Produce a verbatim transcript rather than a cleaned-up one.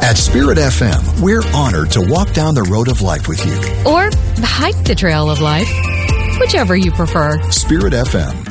At Spirit F M, we're honored to walk down the road of life with you. Or hike the trail of life, whichever you prefer. Spirit F M.